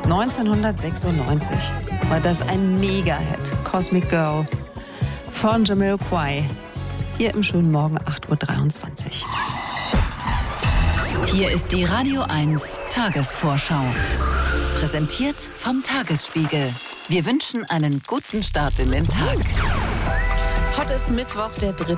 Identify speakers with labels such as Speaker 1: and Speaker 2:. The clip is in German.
Speaker 1: 1996 war das ein Mega-Hit, Cosmic Girl von Jamiroquai. Hier im schönen Morgen 8.23 Uhr.
Speaker 2: Hier ist die Radio 1 Tagesvorschau. Präsentiert vom Tagesspiegel. Wir wünschen einen guten Start in den Tag.
Speaker 1: Heute ist Mittwoch, der 3.